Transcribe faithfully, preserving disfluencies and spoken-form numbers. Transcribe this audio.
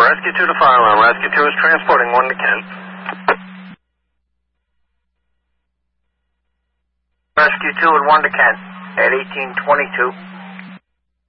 Rescue two to fire alarm. Rescue two is transporting one to Kent. Rescue two and one to Kent at eighteen twenty-two.